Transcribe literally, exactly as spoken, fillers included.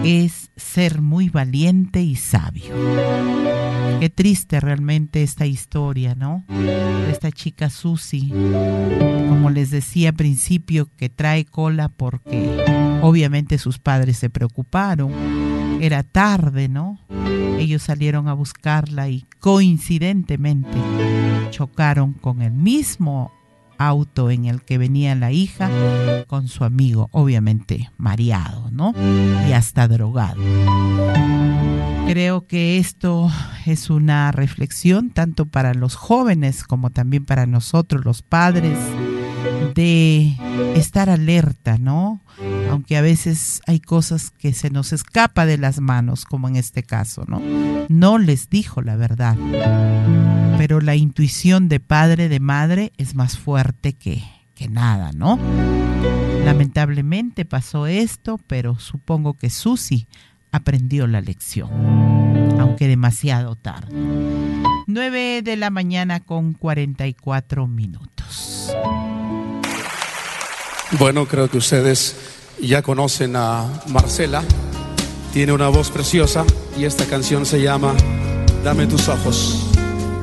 es ser muy valiente y sabio. Qué triste realmente esta historia, ¿no? De esta chica Susi, como les decía al principio, que trae cola porque obviamente sus padres se preocuparon. Era tarde, ¿no? Ellos salieron a buscarla y coincidentemente chocaron con el mismo auto en el que venía la hija con su amigo, obviamente mareado, ¿no? Y hasta drogado. Creo que esto es una reflexión tanto para los jóvenes como también para nosotros los padres, de estar alerta, ¿no? Aunque a veces hay cosas que se nos escapa de las manos, como en este caso, ¿no? No les dijo la verdad, pero la intuición de padre, de madre, es más fuerte que, que nada, ¿no? Lamentablemente pasó esto, pero supongo que Susi aprendió la lección, aunque demasiado tarde. nueve de la mañana con cuarenta y cuatro minutos. Bueno, creo que ustedes ya conocen a Marcela. Tiene una voz preciosa y esta canción se llama Dame tus ojos.